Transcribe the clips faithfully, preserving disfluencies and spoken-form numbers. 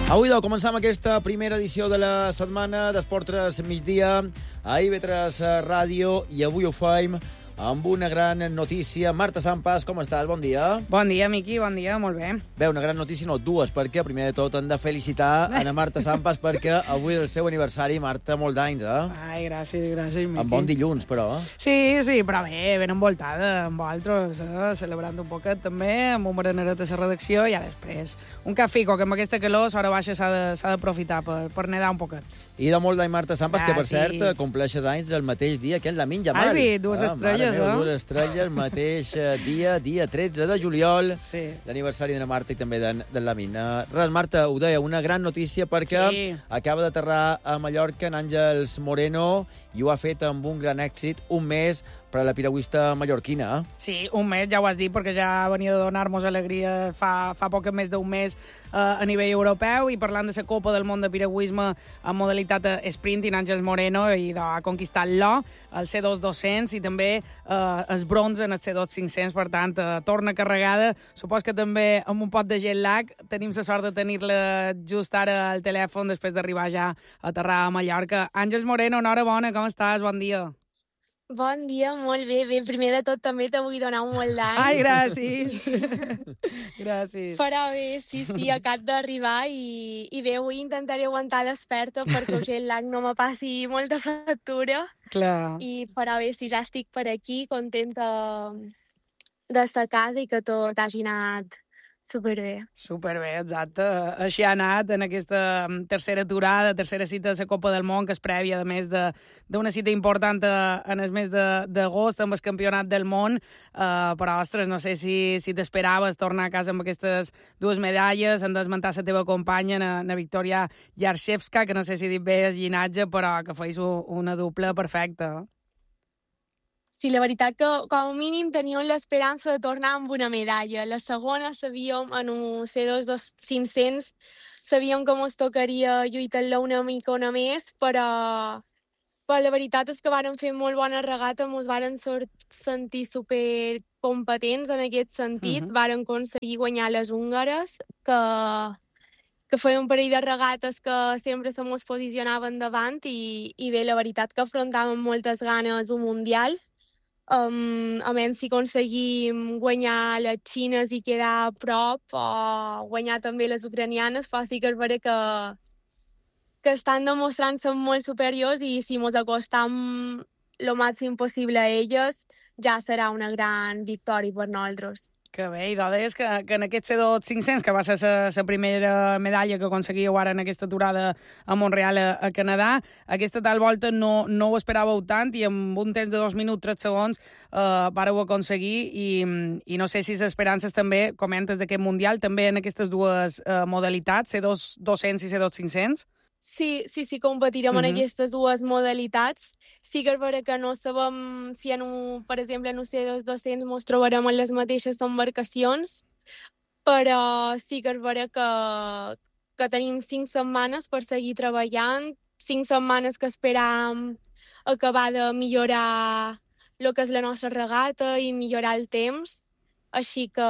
Avui, doncs, començam aquesta primera edició de la setmana d'Esport tres migdia a I V tres Ràdio, i avui ho fem amb una gran notícia. Marta Sampas, com estàs? Bon dia. Bon dia, Miqui, bon dia, molt bé. Bé, una gran notícia, no, dues, perquè primer de tot hem de felicitar a Marta Sampas perquè avui és el seu aniversari. Marta, molt d'anys, eh? Ai, gràcies, gràcies, Miqui. En bon dilluns, però. Sí, sí, però bé, ben envoltada amb vosaltres, eh? Celebrant un poquet també, amb un bereneret a la redacció, i després un cafico, que amb aquesta calor, s'hora baixa s'ha d'aprofitar per, per nedar un poquet. I de molt d'any, Marta Sampas, Gràcies. que per cert compleixes anys el mateix dia que en Lamin Yamal. Ai, dues ah, estrelles, mare meva, eh? Dues estrelles, mateix dia, dia tretze de juliol, Sí. l'aniversari de la Marta i també de, de Lamin. Uh, res, Marta, ho deia, una gran notícia perquè Sí. acaba d'aterrar a Mallorca en Àngels Moreno i ho ha fet amb un gran èxit, un mes per a la piragüista mallorquina. Eh? Sí, un mes, ja ho has dit, perquè ja venia de donar-nos alegria fa, fa poc més d'un mes eh, a nivell europeu, i parlant de la Copa del Món de Piragüisme en modalitat sprint, en Àngels Moreno i de conquistar l'O, el C dos dos-cents i també eh, el bronze en el C dos cinc-cents, per tant, eh, torna carregada. Supos que també amb un pot de jet lag tenim la sort de tenir-la just ara al telèfon després d'arribar ja a aterrar a Mallorca. Àngels Moreno, enhorabona, com estàs? Bon dia. Bon dia, molt bé. Bé, primer de tot també te vull donar un molt d'any. Ai, gràcies. Gràcies. Però bé, sí, sí, acabo d'arribar i, i bé, avui intentaré aguantar desperta perquè el jet lag no me passi molta factura. Clar. I però bé, si ja estic per aquí, contenta de sa casa i que tot hagi anat superbé. Superbé, exacte. Així ha anat en aquesta tercera aturada, tercera cita de la Copa del Món, que es prèvia, a més d'una cita important en el mes d'agost amb el Campionat del Món. Uh, però, ostres, no sé si, si t'esperaves tornar a casa amb aquestes dues medalles. Han d'esmentar la teva companya, na, na Victoria Yarshevska, que no sé si he dit bé el llinatge, però que feis una dupla perfecta. Sí, la veritat que com a mínim teníem l'esperança de tornar amb una medalla. La segona sabíem, en un C dos cinc-cents, sabíem que ens tocaria lluitar-la una mica una més, però, però la veritat és que varen fer molt bona regata, ens varen sentir super competents en aquest sentit, uh-huh. Varen aconseguir guanyar les húngares, que, que feien un parell de regates que sempre se mos posicionaven davant, i, i bé, la veritat que afrontàvem moltes ganes un mundial. Um, a menys si aconseguim guanyar les xines i quedar a prop, o guanyar també les ucranianes, però sí que és vera que, que estan demostrant-se molt superiors, i si ens acostam el màxim possible a elles, ja serà una gran victòria per nosaltres. Que bé, i deies que, que en aquest C dos cinc-cents, que va ser la primera medalla que aconseguíeu ara en aquesta aturada a Montreal, a, a Canadà, aquesta tal volta no, no ho esperàveu tant, i amb un temps de dos minuts, tres segons, eh, vareu aconseguir, i, i no sé si les esperances també, comentes d'aquest Mundial, també en aquestes dues eh, modalitats, C dos dos-cents i C dos cinc-cents? Sí, sí, sí, competirem uh-huh. en aquestes dues modalitats. Sí que és vera que no sabem si, en un, per exemple, en un C dos dos-cents ens trobarem en les mateixes embarcacions, però sí que és vera que, que tenim cinc setmanes per seguir treballant, cinc setmanes que esperam acabar de millorar el que és la nostra regata i millorar el temps, així que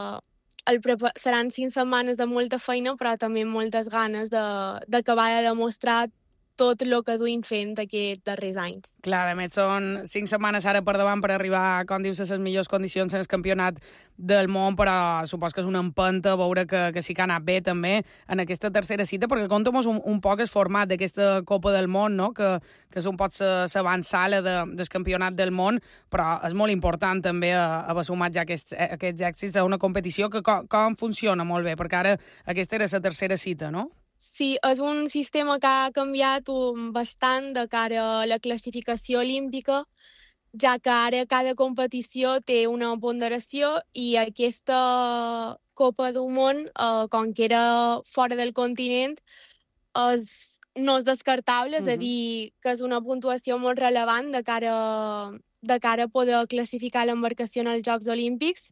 el prepa- seran cinc setmanes de molta feina, però també moltes ganes d'acabar de, de demostrar tot el que duim fent aquests darrers anys. Clar, a més, són cinc setmanes ara per davant per arribar, com dius, a les millors condicions en el campionat del món, però supos que és una empenta veure que, que sí que ha anat bé també en aquesta tercera cita, perquè conta'm un, un poc el format d'aquesta Copa del Món, no? que, que és un poc l'avançala de, del campionat del món, però és molt important també haver sumat ja aquests, aquests èxits a una competició que com, com funciona molt bé, perquè ara aquesta era la tercera cita, no? Sí, és un sistema que ha canviat bastant de cara a la classificació olímpica, ja que ara cada competició té una ponderació, i aquesta Copa del Món, eh, com que era fora del continent, és, no és descartable, és uh-huh. a dir, que és una puntuació molt rellevant de cara, de cara a poder classificar l'embarcació en els Jocs Olímpics.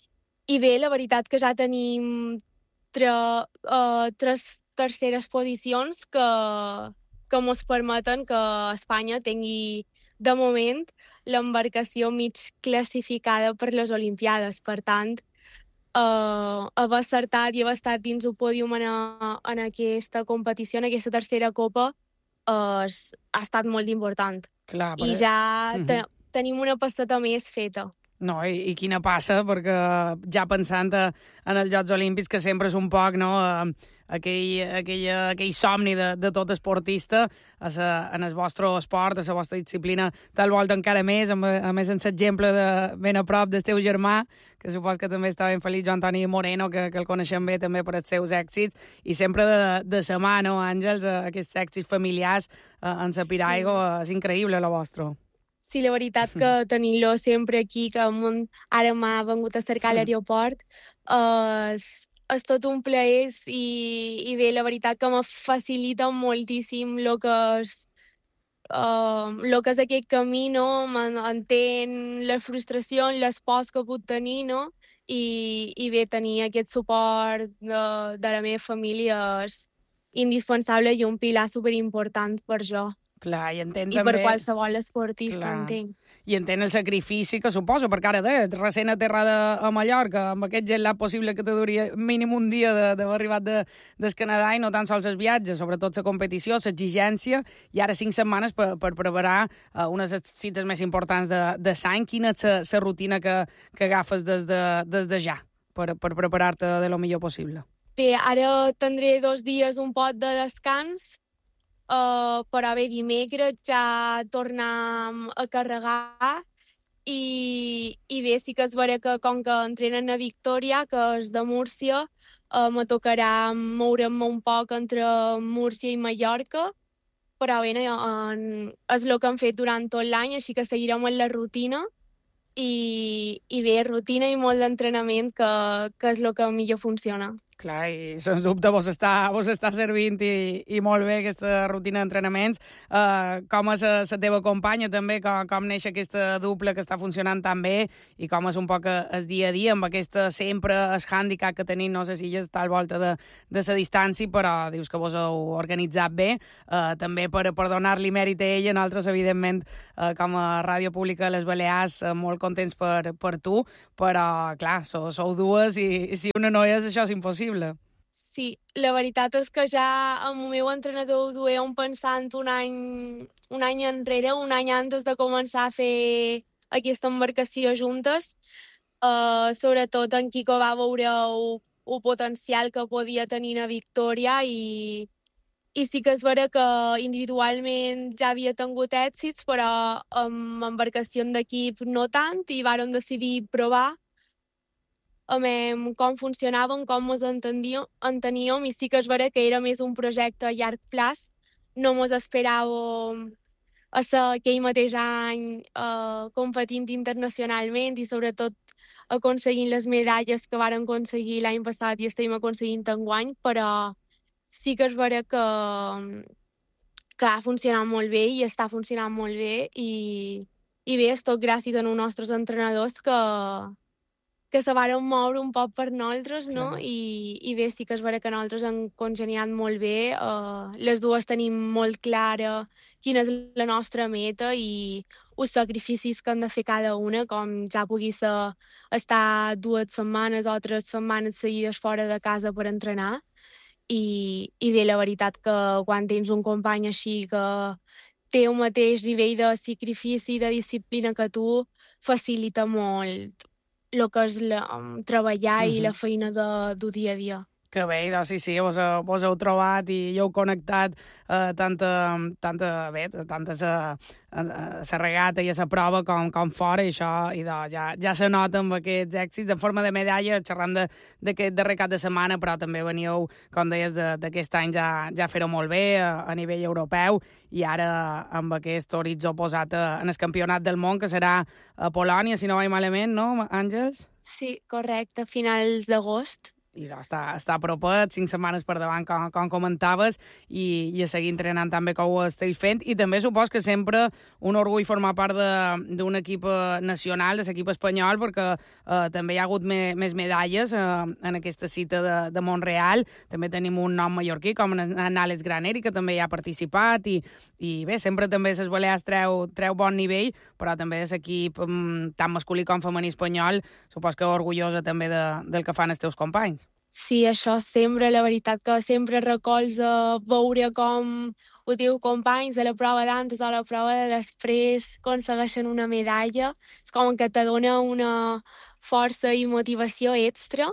I bé, la veritat que ja tenim tre, uh, tres terceres posicions que, que ens permeten que Espanya tingui, de moment, l'embarcació mig classificada per les Olimpiades. Per tant, uh, haver acertat i haver estat dins el pòdium en, a, en aquesta competició, en aquesta tercera copa, uh, ha estat molt important. Clar, I però... ja uh -huh. te, tenim una passeta més feta. No, i, i quina passa, perquè ja pensant a, en els Jocs Olímpics, que sempre és un poc, no, aquell, aquell, aquell somni de, de tot esportista, a sa, en el vostre esport, a la vostra disciplina, tal volta encara més, a, a més en l'exemple de ben a prop del teu germà, que supos que també està ben feliç, Joan Toni Moreno, que, que el coneixem bé també per els seus èxits, i sempre de, de sa mà, no, Àngels, aquests èxits familiars en la piragua, sí. És increïble, la vostra. Sí, la veritat que tenir-lo sempre aquí, que ara m'ha vengut a cercar a l'aeroport, uh, és, és tot un plaer i, i bé, la veritat que me facilita moltíssim el que és, uh, lo que és aquest camí, no? Entén la frustració, les pors que puc tenir, no? I, i bé, tenir aquest suport de, de la meva família és indispensable i un pilar superimportant per jo. Clar, i entenc I també... per qualsevol esportista, Clar. entenc. I entén el sacrifici que suposo, perquè ara de, recent aterrada a Mallorca, amb aquest jet lag possible que te duria mínim un dia d'haver arribat de, del Canadà, i no tan sols els viatges, sobretot la competició, l'exigència, i ara cinc setmanes per, per preparar uh, unes cites més importants de, de l'any. Quina és la rutina que, que agafes des de, des de ja per, per preparar-te de lo millor possible? Bé, ara tindré dos dies un pot de descans, Uh, però bé, dimecres ja tornem a carregar i, i bé, sí que és vera que com que entrenen a Victòria, que és de Múrcia, uh, me tocarà moure'm un poc entre Múrcia i Mallorca, però bé, en, és el que hem fet durant tot l'any, així que seguirem en la rutina i, i bé, rutina i molt d'entrenament, que, que és el que millor funciona. Clar, i sens dubte vos està, vos està servint i, i molt bé aquesta rutina d'entrenaments. Uh, com és la teva companya també, com, com neix aquesta dupla que està funcionant tan bé i com és un poc el dia a dia amb aquesta sempre el hàndicap que tenim, no sé si ja està al volta de, de la distància, però dius que vos heu organitzat bé, uh, també per, per donar-li mèrit a ella. Nosaltres, evidentment, uh, com a Ràdio Pública de les Balears, uh, molt contents per, per tu, però clar, sou, sou dues i, i si una no és, això és impossible. Sí, la veritat és que ja amb el meu entrenador ho duem pensant un any, un any enrere, un any antes de començar a fer aquesta embarcació juntes. Uh, sobretot en Quico va veure el, el potencial que podia tenir a Victòria i, i sí que és vera que individualment ja havia tingut èxits, però amb embarcació d'equip no tant, i vàrem decidir provar amb com funcionaven, com ens enteníem, i sí que és vera que era més un projecte a llarg plaç. No ens esperàvem a ser aquell mateix any eh, competint internacionalment i sobretot aconseguint les medalles que varen aconseguir l'any passat i estem aconseguint enguany, però sí que és vera que, que ha funcionat molt bé i està funcionant molt bé i, i bé, és tot gràcies als nostres entrenadors que que se varen moure un poc per nosaltres, no? Clar. I, I bé, sí que és vera que nosaltres hem congeniat molt bé. Uh, les dues tenim molt clara quina és la nostra meta i els sacrificis que han de fer cada una, com ja pugui ser estar dues setmanes o tres setmanes seguides fora de casa per entrenar. I, i bé, la veritat que quan tens un company així que té el mateix nivell de sacrifici i de disciplina que tu, facilita molt el que és la, um, treballar uh-huh. i la feina de, del dia a dia. Que bé, doncs sí, sí, vos, vos heu trobat i heu connectat eh, tanta, tanta, bé, tanta sa, sa regata i a la prova com, com fora, i això i doncs, ja, ja se nota amb aquests èxits. En forma de medalla, xerram d'aquest darrer cap de setmana, però també veníeu, com deies, d'aquest any ja, ja fer-ho molt bé a, a nivell europeu, i ara amb aquest horitzó posat en el campionat del món, que serà a Polònia, si no vaig malament, no, Àngels? Sí, correcte, a finals d'agost. i està, està a propet, cinc setmanes per davant, com, com comentaves, i, i a seguir entrenant també com ho estàs fent. I també supos que sempre un orgull formar part d'un equip nacional, de l'equip espanyol, perquè eh, també hi ha hagut me, més medalles eh, en aquesta cita de, de Montreal. També tenim un nom mallorquí, com en Àlex Graneri, que també hi ha participat, i, i bé, sempre també les Balears treu, treu bon nivell, però també de l'equip um, tant masculí com femení espanyol, supos que orgullosa també de, del que fan els teus companys. Sí, això sempre, la veritat que sempre recolza veure com ho diu companys a la prova d'antes o a la prova de després aconsegueixen una medalla. És com que te dona una força i motivació extra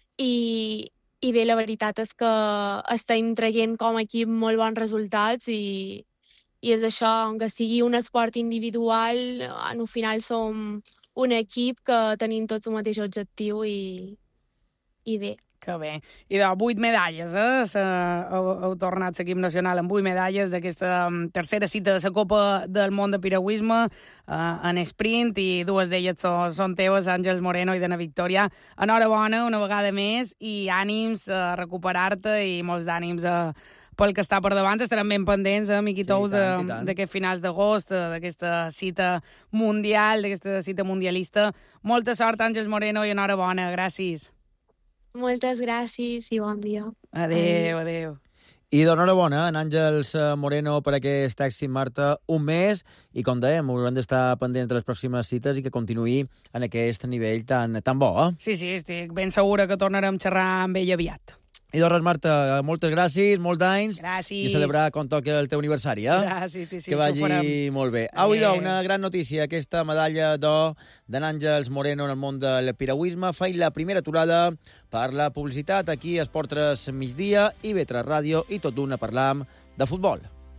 i, i bé, la veritat és que estem traient com a equip molt bons resultats i, i és això, que sigui un esport individual, al final som un equip que tenim tots el mateix objectiu i, i bé. Que bé. I de vuit medalles, eh? Heu, heu tornat l'equip nacional amb vuit medalles d'aquesta tercera cita de la Copa del Món de Piragüisme eh, en sprint, i dues d'elles són, són teves, Àngels Moreno i Dana Victòria. Enhorabona una vegada més i ànims a recuperar-te i molts d'ànims a pel que està per davant. Estarem ben pendents, eh, Miquitous, sí, d'aquests finals d'agost, d'aquesta cita mundial, d'aquesta cita mundialista. Molta sort, Àngels Moreno, i enhorabona. Gràcies. Moltes gràcies i bon dia. Adéu, adéu. I d'enhorabona en Àngels Moreno per aquest èxit, Marta, un mes, i com dèiem, haurem d'estar pendents de les pròximes cites i que continuï en aquest nivell tan, tan bo, eh? Sí, sí, estic ben segura que tornarem a xerrar amb ell aviat. I doncs res, Marta, moltes gràcies, molts d'anys. Gràcies. I celebrar quan toqui el teu aniversari, eh? Gràcies, sí, sí. Que vagi molt bé. Avui, doncs, una gran notícia, aquesta medalla d'or d'en Àngels Moreno en el món del piragüisme. Feim la primera aturada per la publicitat aquí a Esport tres migdia i I V tres Ràdio, i tot d'una parlam de futbol.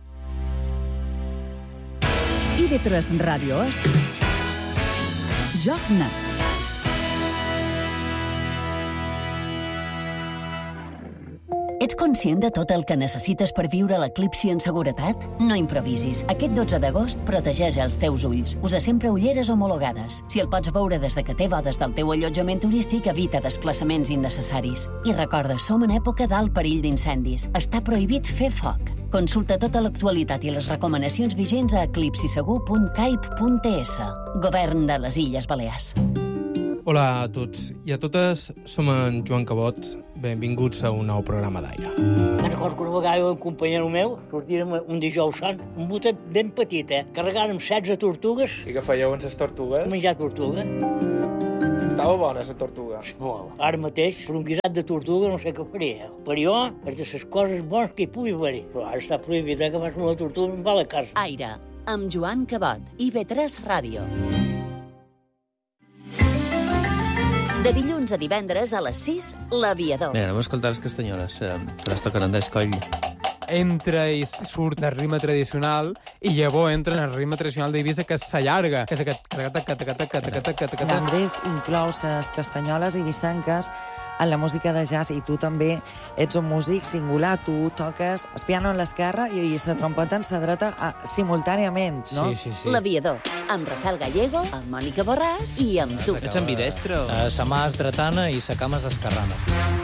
I V tres Ràdio és Joc Net. Ets conscient de tot el que necessites per viure l'eclipsi en seguretat? No improvisis. Aquest dotze d'agost protegeix els teus ulls. Usa sempre ulleres homologades. Si el pots veure des de que té des del teu allotjament turístic, evita desplaçaments innecessaris. I recorda, som en època d'alt perill d'incendis. Està prohibit fer foc. Consulta tota l'actualitat i les recomanacions vigents a eclipsisegur punt caip punt es. Govern de les Illes Balears. Hola a tots i a totes, som en Joan Cabot. Benvinguts a un nou programa d'aire. Me'n recordo que una vegada un companyero meu sortíem un dijous sant, un botet ben petit, eh? Carregàrem setze tortugues. I què fèieu amb les tortugues? Menjar tortuga. Estava bona, la tortuga. Molt. Ara mateix, per un guisat de tortuga, no sé què faria. Per jo, és de les coses bones que hi pugui haver. Però ara està prohibit, eh, que vas amb la tortuga i em va a la casa. Aire, amb Joan Cabot, I V tres Ràdio. De dilluns a divendres a les sis, l'Aviador. Mira, anem a escoltar les castanyoles, eh, que les toquen Andrés Coll. Entra i surt el ritme tradicional i llavors entra en el ritme tradicional d'Eivissa, que s'allarga, que és aquest... Andrés inclou les castanyoles i vissanques en la música de jazz, i tu també ets un músic singular. Tu toques el piano en l'esquerra i la trompeta en la dreta simultàniament, no? Sí, sí, sí. L'Aviador, amb Rafael Gallego, amb Mònica Borràs i amb tu. Ets ambidestro. Sa mà és dretana i sa cama és esquerrana.